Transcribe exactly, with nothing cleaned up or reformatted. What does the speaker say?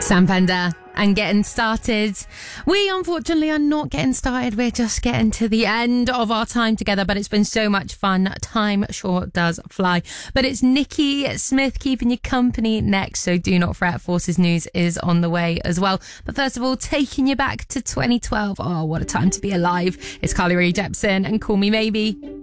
Sam Fender and Getting Started. We unfortunately are not getting started. We're just getting to the end of our time together, but it's been so much fun. Time sure does fly. But it's Nikki Smith keeping you company next, so do not fret. Forces News is on the way as well. But first of all, taking you back to twenty twelve. Oh, what a time to be alive. It's Carly Rae Jepsen and Call Me Maybe.